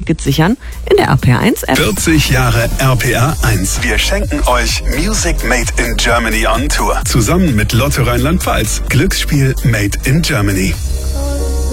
Tickets sichern in der RPR1 App. 40 Jahre RPR 1. Wir schenken euch Music Made in Germany on Tour. Zusammen mit Lotto Rheinland-Pfalz. Glücksspiel Made in Germany.